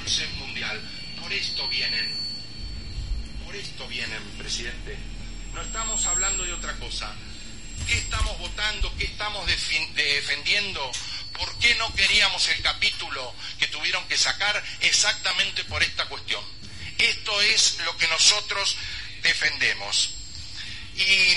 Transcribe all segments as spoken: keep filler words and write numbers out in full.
dulce mundial. Por esto vienen, por esto vienen, presidente. No estamos hablando de otra cosa. ¿Qué estamos votando? ¿Qué estamos defi- defendiendo? ¿Por qué no queríamos el capítulo que tuvieron que sacar? Exactamente por esta cuestión. Esto es lo que nosotros defendemos. Y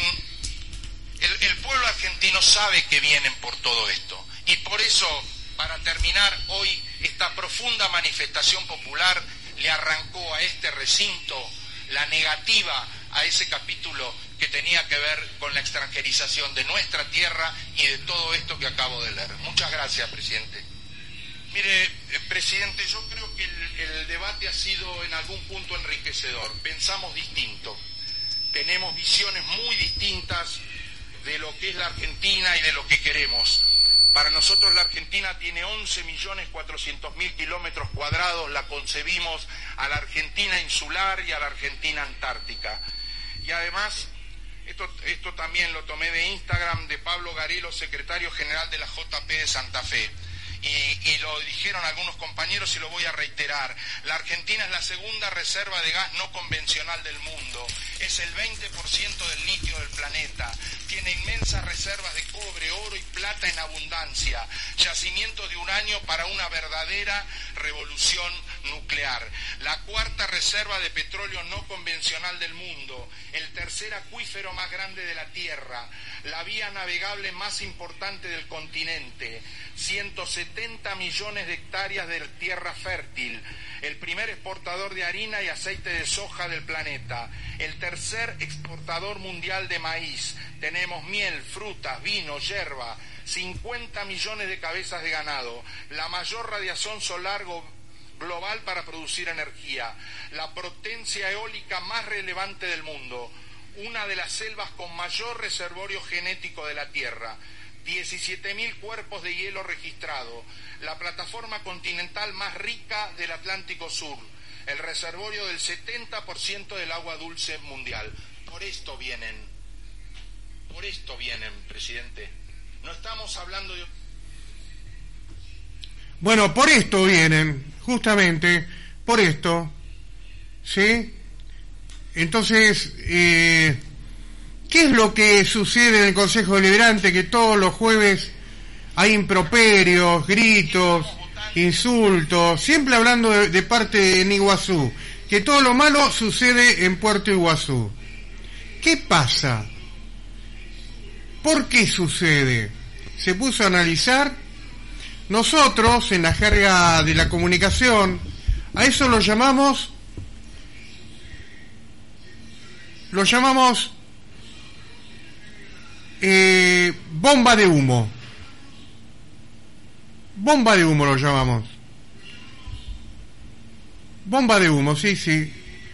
el, el pueblo argentino sabe que vienen por todo esto. Y por eso, para terminar hoy, esta profunda manifestación popular le arrancó a este recinto la negativa a ese capítulo que tenía que ver con la extranjerización de nuestra tierra y de todo esto que acabo de leer. Muchas gracias, presidente. Mire, eh, presidente, yo creo que el, el debate ha sido en algún punto enriquecedor. Pensamos distinto. Tenemos visiones muy distintas de lo que es la Argentina y de lo que queremos. Para nosotros la Argentina tiene once millones cuatrocientos mil kilómetros cuadrados, la concebimos a la Argentina insular y a la Argentina antártica. Y además, esto, esto también lo tomé de Instagram de Pablo Garelo, secretario general de la J P de Santa Fe. Y, y lo dijeron algunos compañeros y lo voy a reiterar. La Argentina es la segunda reserva de gas no convencional del mundo. Es el veinte por ciento del litio del planeta. Tiene inmensas reservas de cobre, oro y plata en abundancia. Yacimientos de uranio para una verdadera revolución nuclear. La cuarta reserva de petróleo no convencional del mundo. El tercer acuífero más grande de la Tierra. La vía navegable más importante del continente. ciento setenta millones de hectáreas de tierra fértil, el primer exportador de harina y aceite de soja del planeta, el tercer exportador mundial de maíz. Tenemos miel, frutas, vino, yerba, cincuenta millones de cabezas de ganado, la mayor radiación solar global para producir energía, la potencia eólica más relevante del mundo, una de las selvas con mayor reservorio genético de la Tierra, diecisiete mil cuerpos de hielo registrados, la plataforma continental más rica del Atlántico Sur, el reservorio del setenta por ciento del agua dulce mundial. Por esto vienen, por esto vienen, presidente. No estamos hablando de... Bueno, por esto vienen, justamente, por esto, ¿sí? Entonces, eh... ¿qué es lo que sucede en el Consejo Deliberante? Que todos los jueves hay improperios, gritos, insultos, siempre hablando de, de parte de Iguazú, que todo lo malo sucede en Puerto Iguazú. ¿Qué pasa? ¿Por qué sucede? Se puso a analizar. Nosotros, en la jerga de la comunicación, a eso lo llamamos, lo llamamos Eh, bomba de humo. Bomba de humo lo llamamos. Bomba de humo, sí, sí.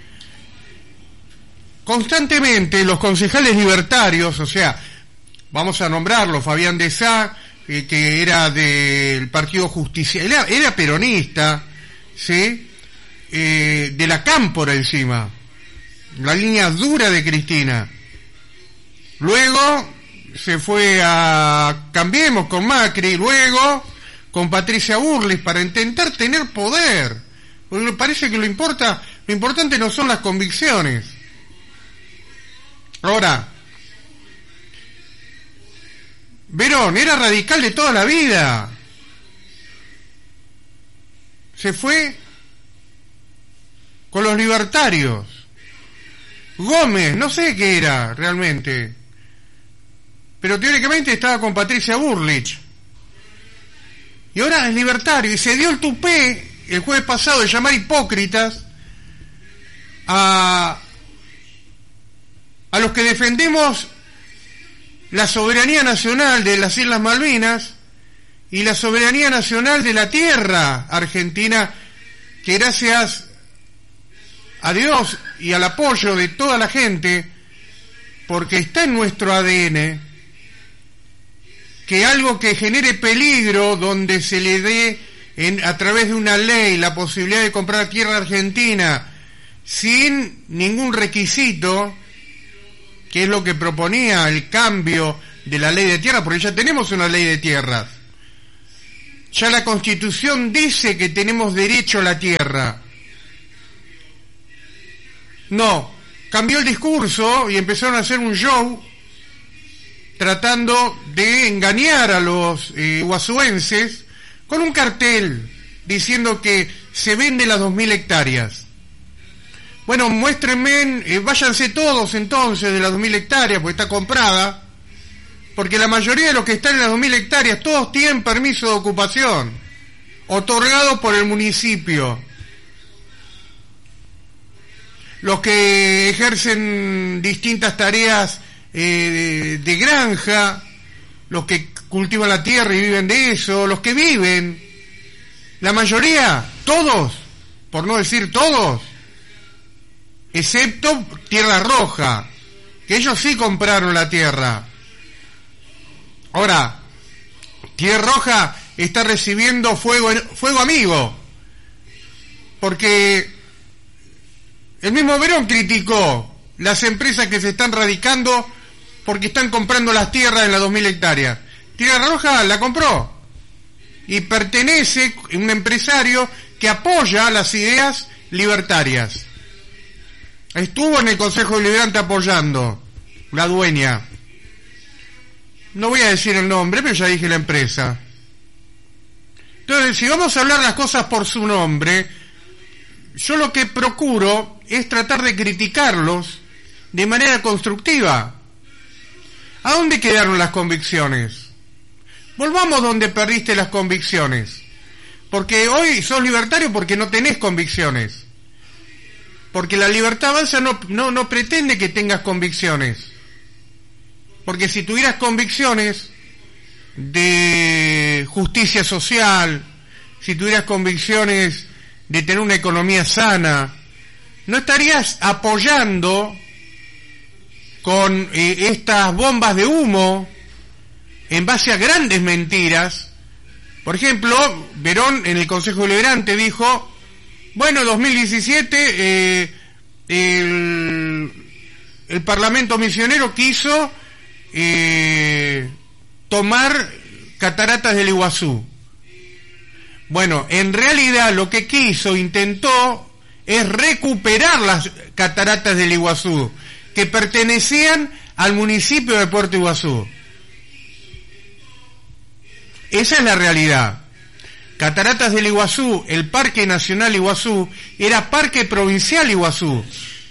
Constantemente los concejales libertarios, o sea, vamos a nombrarlo, Fabián de Sá, eh, que era del Partido Justicia, era, era peronista, ¿sí? Eh, de la Cámpora encima, la línea dura de Cristina. Luego se fue a Cambiemos con Macri, luego con Patricia Burles para intentar tener poder, porque me parece que lo importa, lo importante no son las convicciones. Ahora, Verón era radical de toda la vida, se fue con los libertarios. Gómez, no sé qué era realmente, pero teóricamente estaba con Patricia Burlich. Y ahora es libertario. Y se dio el tupé el jueves pasado de llamar hipócritas a, a los que defendemos la soberanía nacional de las Islas Malvinas y la soberanía nacional de la tierra argentina, que gracias a Dios y al apoyo de toda la gente, porque está en nuestro A D N, que algo que genere peligro, donde se le dé en, a través de una ley la posibilidad de comprar tierra argentina sin ningún requisito, que es lo que proponía el cambio de la ley de tierra, porque ya tenemos una ley de tierras. Ya la Constitución dice que tenemos derecho a la tierra. No, cambió el discurso y empezaron a hacer un show tratando de engañar a los eh, guasuenses con un cartel diciendo que se venden las dos mil hectáreas. Bueno, muéstrenme, eh, váyanse todos entonces de las dos mil hectáreas, porque está comprada, porque la mayoría de los que están en las dos mil hectáreas, todos tienen permiso de ocupación, otorgado por el municipio. Los que ejercen distintas tareas eh, de, de granja, los que cultivan la tierra y viven de eso, los que viven, la mayoría, todos, por no decir todos, excepto Tierra Roja, que ellos sí compraron la tierra. Ahora, Tierra Roja está recibiendo fuego, fuego amigo, porque el mismo Verón criticó las empresas que se están radicando porque están comprando las tierras en las dos mil hectáreas. Tierra Roja la compró y pertenece a un empresario que apoya las ideas libertarias. Estuvo en el Consejo Deliberante apoyando, la dueña. No voy a decir el nombre, pero ya dije la empresa. Entonces, si vamos a hablar las cosas por su nombre, yo lo que procuro es tratar de criticarlos de manera constructiva. ¿A dónde quedaron las convicciones? Volvamos donde perdiste las convicciones. Porque hoy sos libertario porque no tenés convicciones. Porque la libertad avanza no, no, no pretende que tengas convicciones. Porque si tuvieras convicciones de justicia social, si tuvieras convicciones de tener una economía sana, no estarías apoyando con eh, estas bombas de humo en base a grandes mentiras. Por ejemplo, Verón en el Consejo Deliberante dijo, bueno, dos mil diecisiete eh, el, el Parlamento Misionero quiso eh, tomar cataratas del Iguazú. Bueno, en realidad lo que quiso, intentó, es recuperar las cataratas del Iguazú, que pertenecían al municipio de Puerto Iguazú. Esa es la realidad. Cataratas del Iguazú, el Parque Nacional Iguazú, era Parque Provincial Iguazú.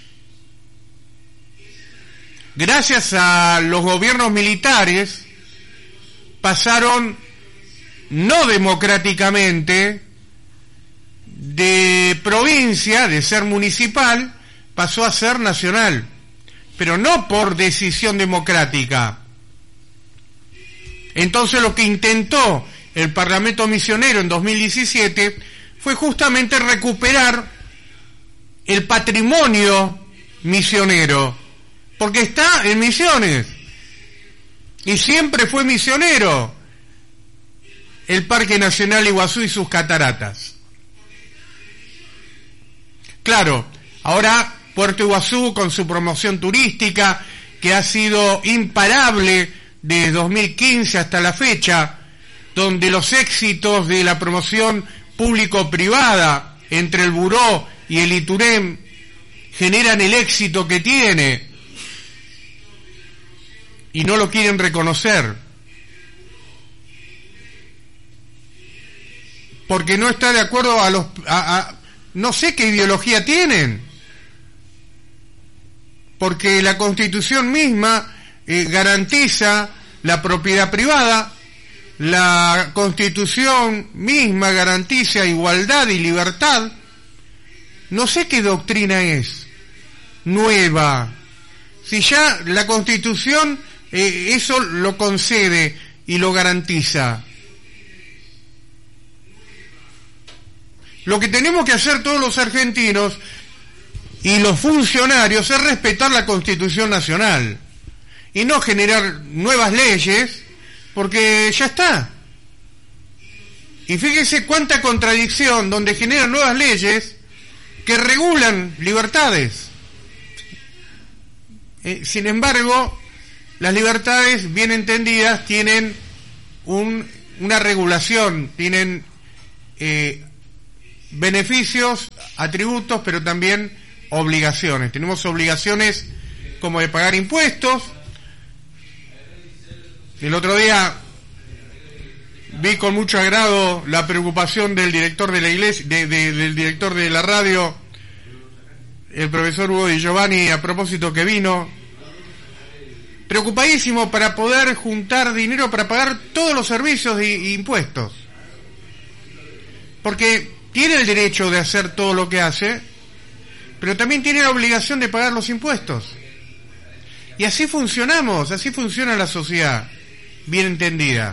Gracias a los gobiernos militares, pasaron, no democráticamente, de provincia, de ser municipal, pasó a ser nacional, pero no por decisión democrática. Entonces lo que intentó el Parlamento Misionero en dos mil diecisiete fue justamente recuperar el patrimonio misionero, porque está en Misiones, y siempre fue misionero el Parque Nacional Iguazú y sus cataratas. Claro, ahora Puerto Iguazú, con su promoción turística, que ha sido imparable desde dos mil quince hasta la fecha, donde los éxitos de la promoción público-privada entre el Buró y el ITUREM generan el éxito que tiene y no lo quieren reconocer, porque no está de acuerdo a los... A, a, no sé qué ideología tienen, porque la Constitución misma eh, garantiza la propiedad privada, la Constitución misma garantiza igualdad y libertad. No sé qué doctrina es nueva, si ya la Constitución eh, eso lo concede y lo garantiza. Lo que tenemos que hacer todos los argentinos y los funcionarios es respetar la Constitución Nacional y no generar nuevas leyes, porque ya está. Y fíjese cuánta contradicción, donde generan nuevas leyes que regulan libertades. Eh, sin embargo, las libertades bien entendidas tienen un, una regulación, tienen eh, beneficios, atributos, pero también obligaciones. Tenemos obligaciones como de pagar impuestos. El otro día vi con mucho agrado la preocupación del director de la iglesia, de, de, del director de la radio, el profesor Hugo Di Giovanni, a propósito que vino, preocupadísimo para poder juntar dinero para pagar todos los servicios e impuestos. Porque tiene el derecho de hacer todo lo que hace, pero también tiene la obligación de pagar los impuestos. Y así funcionamos, así funciona la sociedad, bien entendida.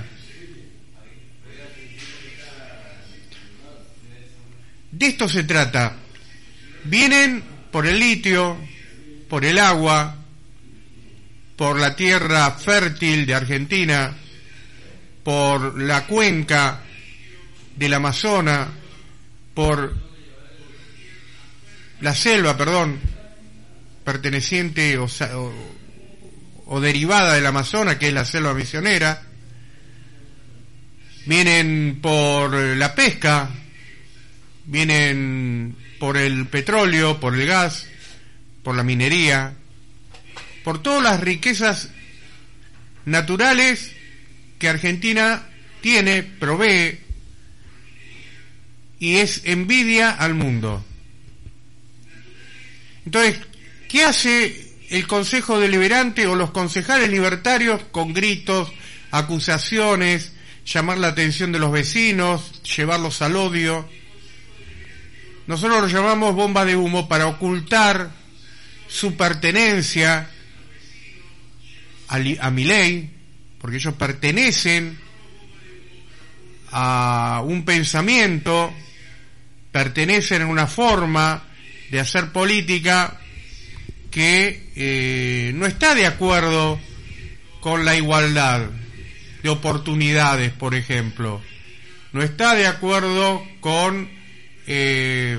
De esto se trata. Vienen por el litio, por el agua, por la tierra fértil de Argentina, por la cuenca del Amazonas, por la selva, perdón, perteneciente o, o, o derivada del Amazonas, que es la selva misionera. Vienen por la pesca, vienen por el petróleo, por el gas, por la minería, por todas las riquezas naturales que Argentina tiene, provee, y es envidia al mundo. Entonces, ¿qué hace el Consejo Deliberante o los concejales libertarios con gritos, acusaciones, llamar la atención de los vecinos, llevarlos al odio? Nosotros lo llamamos bomba de humo para ocultar su pertenencia a, a Milei, porque ellos pertenecen a un pensamiento, pertenecen a una forma de hacer política que eh, no está de acuerdo con la igualdad de oportunidades, por ejemplo. No está de acuerdo con eh,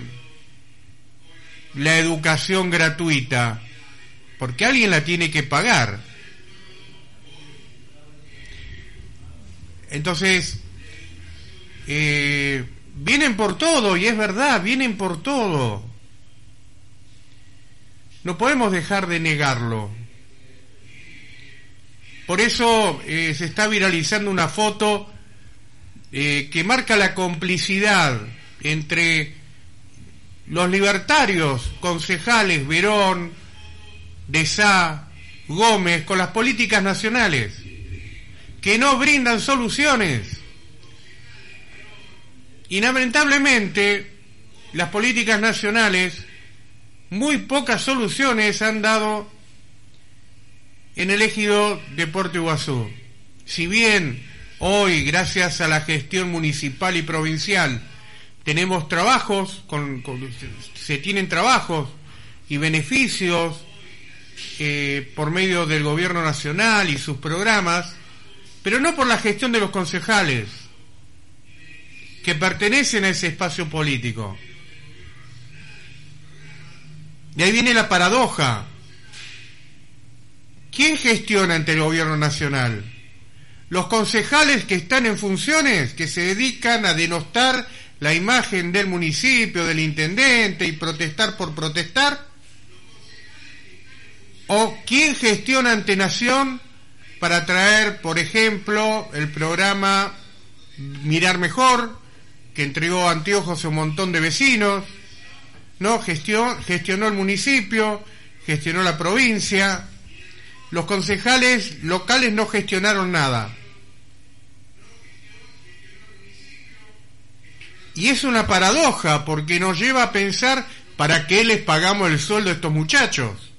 la educación gratuita, porque alguien la tiene que pagar. Entonces, eh, vienen por todo, y es verdad, vienen por todo. No podemos dejar de negarlo. Por eso eh, se está viralizando una foto eh, que marca la complicidad entre los libertarios, concejales Verón, de Sá, Gómez, con las políticas nacionales, que no brindan soluciones. Y lamentablemente, las políticas nacionales, muy pocas soluciones han dado en el ejido de Puerto Iguazú. Si bien hoy, gracias a la gestión municipal y provincial, tenemos trabajos, con, con, se tienen trabajos y beneficios eh, por medio del gobierno nacional y sus programas, pero no por la gestión de los concejales que pertenecen a ese espacio político. Y ahí viene la paradoja. ¿Quién gestiona ante el gobierno nacional? Los concejales que están en funciones, que se dedican a denostar la imagen del municipio, del intendente y protestar por protestar. ¿O quién gestiona ante Nación para traer, por ejemplo, el programa Mirar Mejor, que entregó anteojos a un montón de vecinos? No, gestionó, gestionó el municipio, gestionó la provincia. Los concejales locales no gestionaron nada. Y es una paradoja, porque nos lleva a pensar, ¿para qué les pagamos el sueldo a estos muchachos?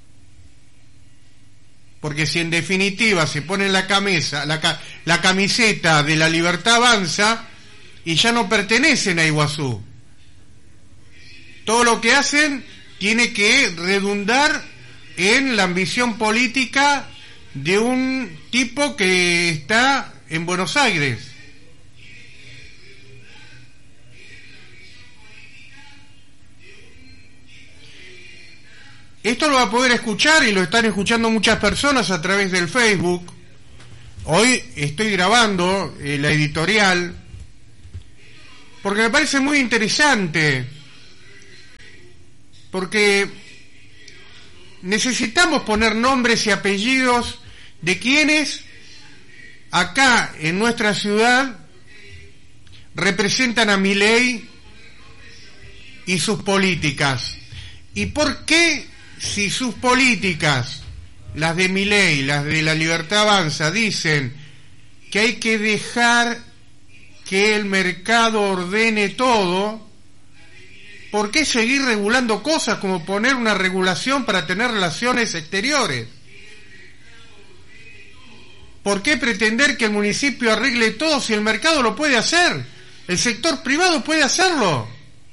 Porque si en definitiva se ponen la camisa, la, la camiseta de La Libertad Avanza y ya no pertenecen a Iguazú, todo lo que hacen tiene que redundar en la ambición política de un tipo que está en Buenos Aires. Esto lo va a poder escuchar, y lo están escuchando muchas personas a través del Facebook hoy estoy grabando eh, la editorial porque me parece muy interesante, porque necesitamos poner nombres y apellidos de quienes acá en nuestra ciudad representan a Milei y sus políticas. ¿Y por qué, si sus políticas, las de Milei, las de La Libertad Avanza, dicen que hay que dejar que el mercado ordene todo, por qué seguir regulando cosas como poner una regulación para tener relaciones exteriores? ¿Por qué pretender que el municipio arregle todo si el mercado lo puede hacer? El sector privado puede hacerlo.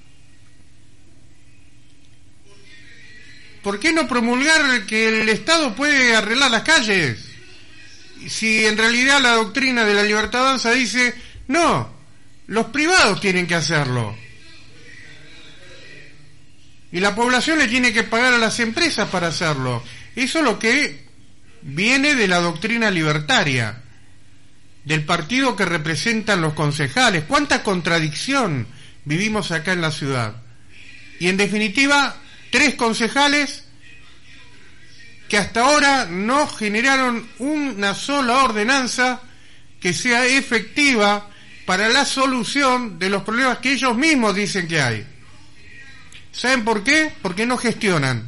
¿Por qué no promulgar que el Estado puede arreglar las calles? Si en realidad la doctrina de La Libertad Avanza dice, no, los privados tienen que hacerlo. Y la población le tiene que pagar a las empresas para hacerlo. Eso es lo que viene de la doctrina libertaria, del partido que representan los concejales. ¿Cuánta contradicción vivimos acá en la ciudad? Y en definitiva, tres concejales que hasta ahora no generaron una sola ordenanza que sea efectiva para la solución de los problemas que ellos mismos dicen que hay. ¿Saben por qué? Porque no gestionan.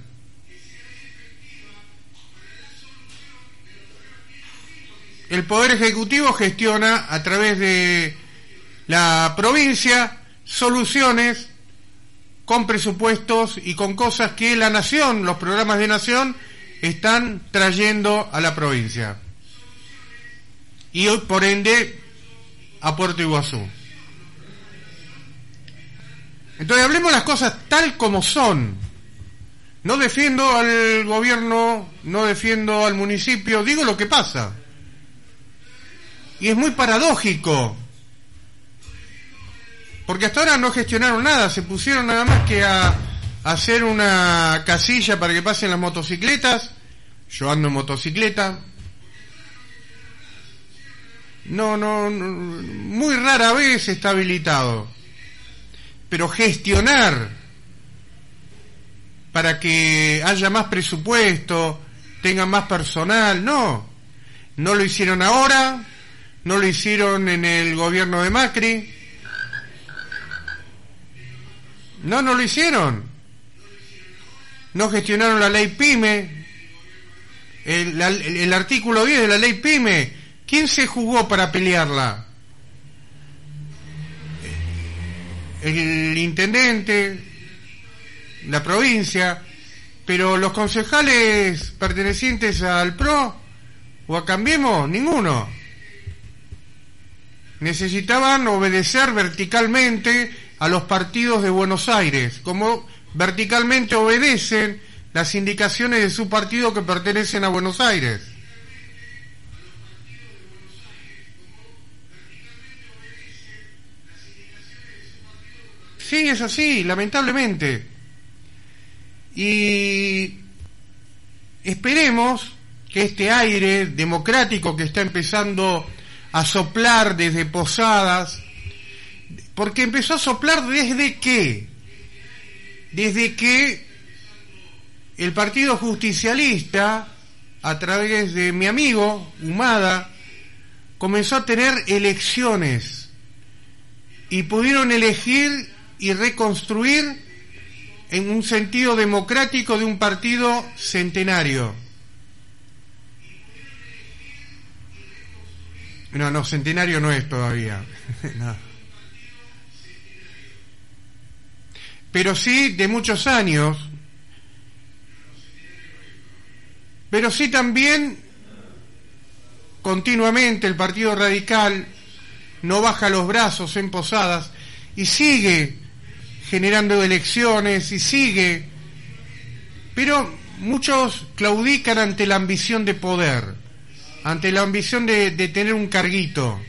El Poder Ejecutivo gestiona a través de la provincia soluciones con presupuestos y con cosas que la nación, los programas de nación, están trayendo a la provincia. Y hoy, por ende, a Puerto Iguazú. Entonces hablemos las cosas tal como son. No defiendo al gobierno, no defiendo al municipio, digo lo que pasa. Y es muy paradójico, porque hasta ahora no gestionaron nada, se pusieron nada más que a, a hacer una casilla para que pasen las motocicletas. Yo ando en motocicleta. No, no, no, muy rara vez está habilitado. Pero gestionar para que haya más presupuesto, tengan más personal, no. No lo hicieron ahora, no lo hicieron en el gobierno de Macri. No, no lo hicieron. No gestionaron la ley PYME. El, la, el, el artículo diez de la ley PYME. ¿Quién se jugó para pelearla? El intendente, la provincia, pero los concejales pertenecientes al P R O o a Cambiemos, ninguno. Necesitaban obedecer verticalmente a los partidos de Buenos Aires, como verticalmente obedecen las indicaciones de su partido que pertenecen a Buenos Aires. Sí, es así, lamentablemente. Y esperemos que este aire democrático que está empezando a soplar desde Posadas, porque empezó a soplar desde qué, desde que el Partido Justicialista, a través de mi amigo Humada, comenzó a tener elecciones y pudieron elegir y reconstruir en un sentido democrático de un partido centenario. No, no, centenario no es todavía. No. Pero sí de muchos años. Pero sí también continuamente el Partido Radical no baja los brazos en Posadas y sigue generando elecciones y sigue, pero muchos claudican ante la ambición de poder, ante la ambición de, de tener un carguito.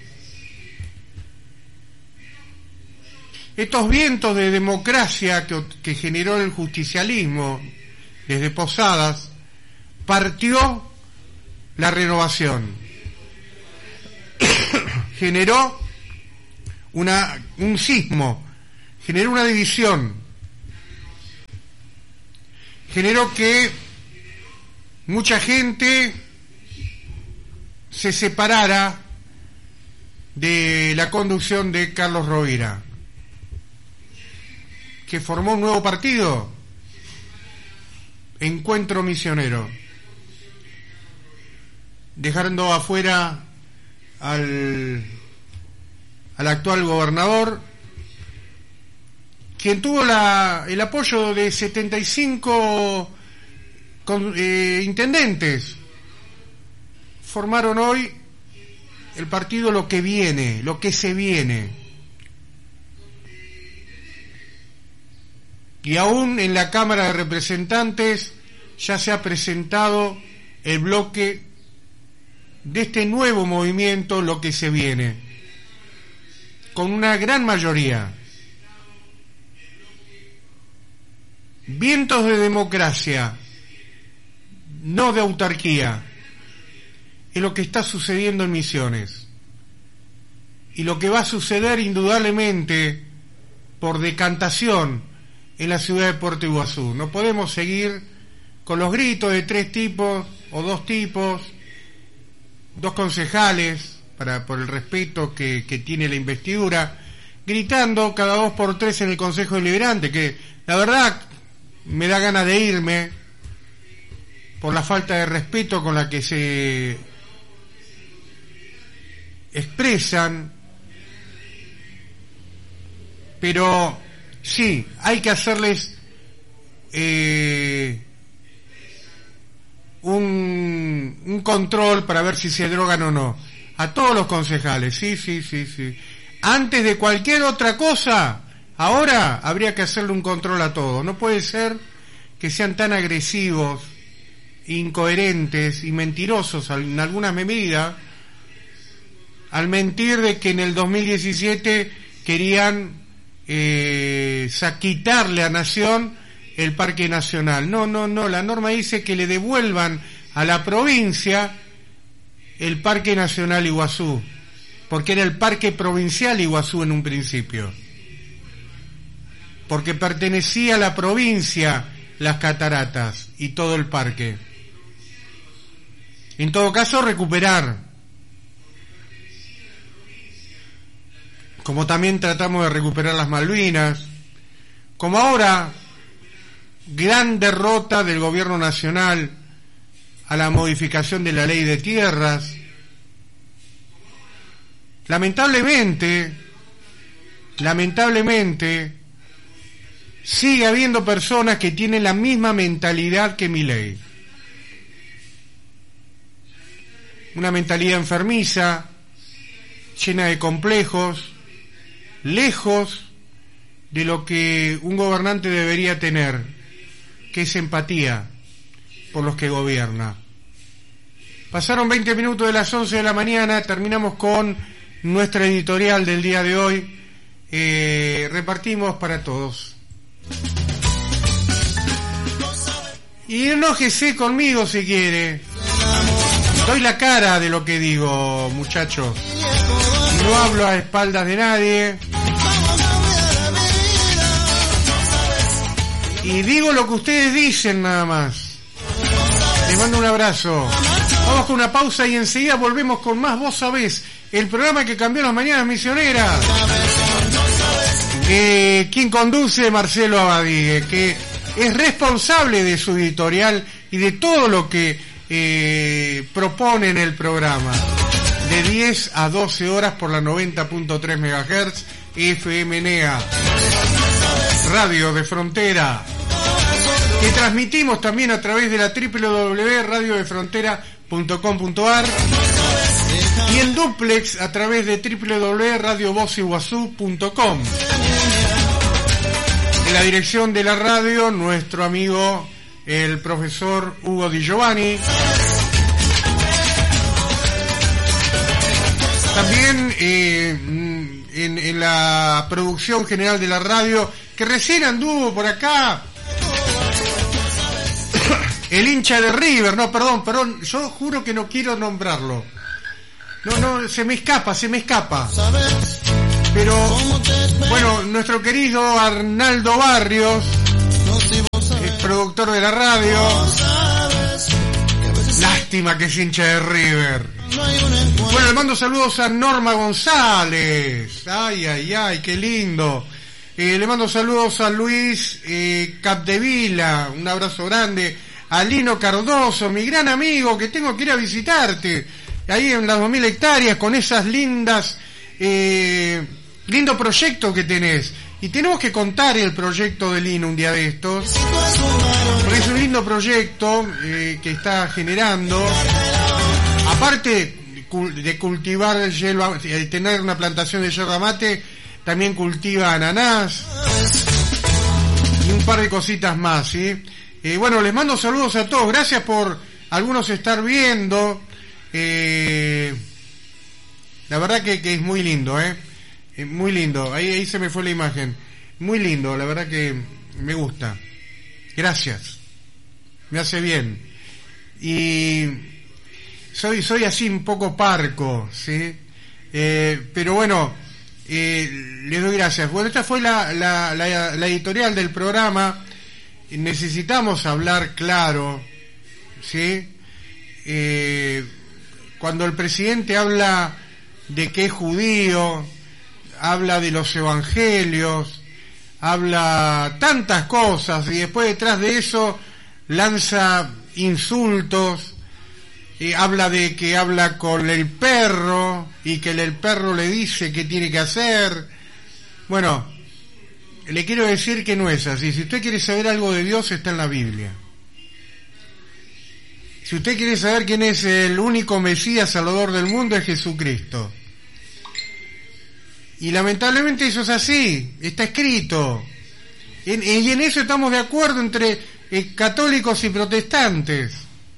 Estos vientos de democracia que, que generó el justicialismo desde Posadas, partió la renovación. generó una, un sismo, generó una división, generó que mucha gente se separara de la conducción de Carlos Rovira, que formó un nuevo partido, Encuentro Misionero, dejando afuera al, al actual gobernador, quien tuvo la, el apoyo de setenta y cinco con, eh, intendentes. Formaron hoy el partido Lo que Viene, lo que se viene. Y aún en la Cámara de Representantes ya se ha presentado el bloque de este nuevo movimiento, Lo que se viene, con una gran mayoría. Vientos de democracia, no de autarquía, es lo que está sucediendo en Misiones. Y lo que va a suceder indudablemente por decantación en la ciudad de Puerto Iguazú. No podemos seguir con los gritos de tres tipos o dos tipos, dos concejales, para por el respeto que, que tiene la investidura, gritando cada dos por tres en el Consejo Deliberante, que la verdad me da ganas de irme por la falta de respeto con la que se expresan. Pero sí, hay que hacerles eh, un, un control para ver si se drogan o no. A todos los concejales, sí, sí, sí, sí. Antes de cualquier otra cosa, ahora habría que hacerle un control a todos. No puede ser que sean tan agresivos, incoherentes y mentirosos en algunas medidas, al mentir de que en el dos mil diecisiete querían eh, quitarle a Nación el Parque Nacional. No, no, no, la norma dice que le devuelvan a la provincia el Parque Nacional Iguazú, porque era el Parque Provincial Iguazú en un principio, porque pertenecía a la provincia las cataratas y todo el parque. En todo caso, recuperar, como también tratamos de recuperar las Malvinas, como ahora, gran derrota del gobierno nacional a la modificación de la ley de tierras. Lamentablemente, lamentablemente, sigue habiendo personas que tienen la misma mentalidad que Milei. Una mentalidad enfermiza, llena de complejos, lejos de lo que un gobernante debería tener, que es empatía por los que gobierna. Pasaron veinte minutos de las once de la mañana, terminamos con nuestra editorial del día de hoy. Eh, repartimos para todos. Y enójese conmigo si quiere. Doy la cara de lo que digo, muchachos. No hablo a espaldas de nadie. Y digo lo que ustedes dicen nada más. Les mando un abrazo. Vamos con una pausa y enseguida volvemos con más Vos Sabés, el programa que cambió las mañanas misioneras. Eh, quien conduce, Marcelo Abadie, que es responsable de su editorial y de todo lo que eh, propone en el programa. De diez a doce horas por la noventa punto tres megahertz, F M N E A, Radio de Frontera, que transmitimos también a través de la doble u doble u doble u punto radio de frontera punto com punto a r y en duplex a través de doble u doble u doble u punto radio voz iguazú punto com. En la dirección de la radio, nuestro amigo el profesor Hugo Di Giovanni. También eh, en, en la producción general de la radio, que recién anduvo por acá el hincha de River, no, perdón, perdón, yo juro que no quiero nombrarlo. No, no, se me escapa, se me escapa. Pero, bueno, nuestro querido Arnaldo Barrios, el productor de la radio, lástima que es hincha de River. Bueno, le mando saludos a Norma González. Ay, ay, ay, qué lindo. Eh, le mando saludos a Luis eh, Capdevila, un abrazo grande. A Lino Cardoso, mi gran amigo, que tengo que ir a visitarte ahí en las dos mil hectáreas con esas lindas, eh, lindo proyecto que tenés. Y tenemos que contar el proyecto de Lino un día de estos, porque es un lindo proyecto eh, que está generando, aparte de cultivar yerba, de tener una plantación de yerba mate, también cultiva ananás y un par de cositas más, ¿sí? Eh, bueno, les mando saludos a todos, gracias por algunos estar viendo, eh, la verdad que, que es muy lindo, ¿eh? eh muy lindo, ahí, ahí se me fue la imagen, muy lindo, la verdad que me gusta, gracias, me hace bien, y soy soy así un poco parco, ¿sí? Eh, pero bueno, eh, les doy gracias. Bueno, esta fue la, la, la, la editorial del programa. Necesitamos hablar claro, ¿sí? Eh, cuando el presidente habla de que es judío, habla de los evangelios, habla tantas cosas y después detrás de eso lanza insultos, y habla de que habla con el perro y que el perro le dice qué tiene que hacer. Bueno, le quiero decir que no es así. Si usted quiere saber algo de Dios, está en la Biblia. Si usted quiere saber quién es el único Mesías Salvador del mundo, es Jesucristo. Y lamentablemente eso es así, está escrito. En, y en eso estamos de acuerdo entre eh, católicos y protestantes.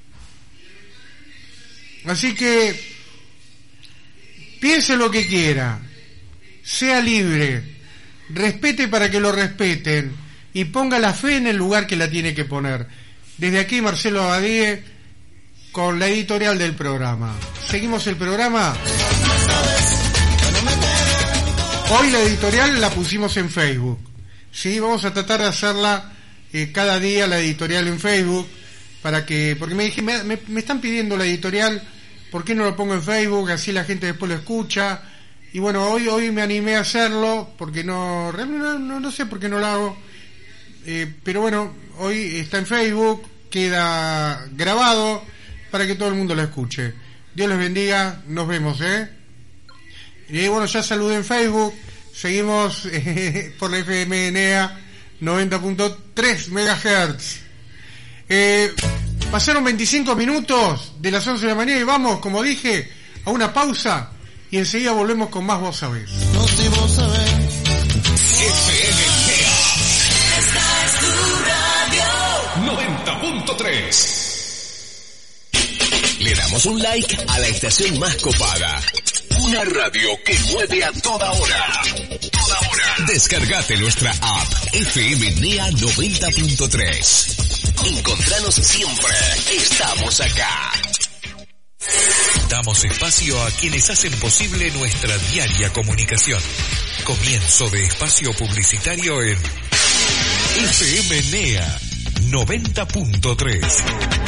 Así que piense lo que quiera, sea libre, respete para que lo respeten y ponga la fe en el lugar que la tiene que poner. Desde aquí Marcelo Abadie con la editorial del programa. Seguimos el programa. Hoy la editorial la pusimos en Facebook. Sí, vamos a tratar de hacerla eh, cada día la editorial en Facebook. Para que, porque me dije, me, me, me están pidiendo la editorial, ¿por qué no lo pongo en Facebook? Así la gente después lo escucha. Y bueno, hoy hoy me animé a hacerlo, porque no, no, no, no sé por qué no lo hago. Eh, pero bueno, hoy está en Facebook, queda grabado para que todo el mundo lo escuche. Dios les bendiga, nos vemos, ¿eh? Y bueno, ya saludé en Facebook, seguimos eh, por la F M N E A noventa punto tres megahertz. Eh, pasaron veinticinco minutos de las once de la mañana y vamos, como dije, a una pausa y enseguida volvemos con más Vos Sabés. No, si vos sabés. F M N E A. Esta es tu radio. noventa punto tres. Le damos un like a la estación más copada. Una radio que mueve a toda hora. Toda hora. Descargate nuestra app F M N E A noventa punto tres. Encontranos siempre. Estamos acá. Damos espacio a quienes hacen posible nuestra diaria comunicación. Comienzo de espacio publicitario en F M N E A noventa punto tres.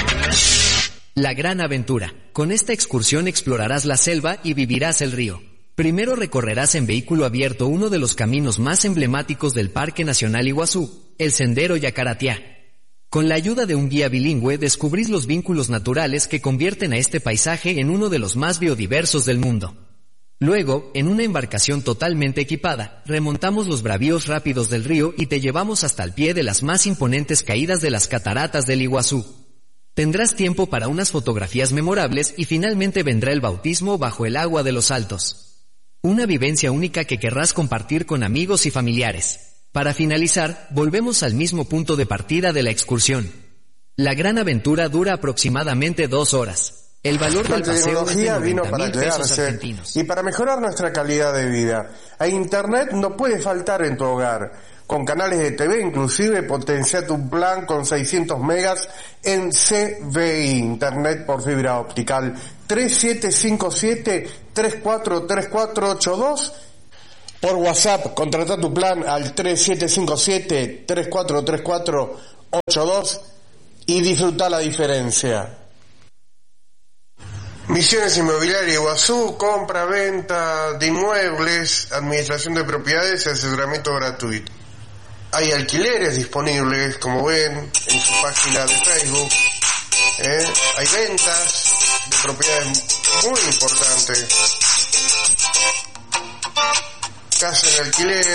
La gran aventura. Con esta excursión explorarás la selva y vivirás el río. Primero recorrerás en vehículo abierto uno de los caminos más emblemáticos del Parque Nacional Iguazú, el Sendero Yacaratiá. Con la ayuda de un guía bilingüe descubrís los vínculos naturales que convierten a este paisaje en uno de los más biodiversos del mundo. Luego, en una embarcación totalmente equipada, remontamos los bravíos rápidos del río y te llevamos hasta el pie de las más imponentes caídas de las cataratas del Iguazú. Tendrás tiempo para unas fotografías memorables y finalmente vendrá el bautismo bajo el agua de los Altos. Una vivencia única que querrás compartir con amigos y familiares. Para finalizar, volvemos al mismo punto de partida de la excursión. La gran aventura dura aproximadamente dos horas. El valor del paseo es de noventa mil pesos argentinos. Y para mejorar nuestra calidad de vida, a Internet no puede faltar en tu hogar. con canales de T V, inclusive potencia tu plan con seiscientos megas en C V I, internet por fibra optical. Tres siete cinco siete, tres cuatro tres cuatro ocho dos. Por WhatsApp, contrata tu plan al tres siete cinco siete, tres cuatro tres cuatro ocho dos y disfruta la diferencia. Misiones Inmobiliaria Iguazú, compra, venta de inmuebles, administración de propiedades y asesoramiento gratuito. Hay alquileres disponibles, como ven en su página de Facebook. ¿eh? Hay ventas de propiedades muy importantes. Casa en alquiler,